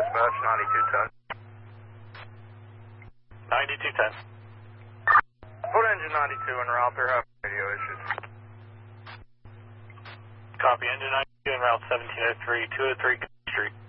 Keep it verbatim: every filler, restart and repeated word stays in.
dispatch, ninety-two ten. ninety-two ten. Put engine ninety-two en route, they're having radio issues. Copy, engine ninety-two en route, seventeen oh three, two oh three Street.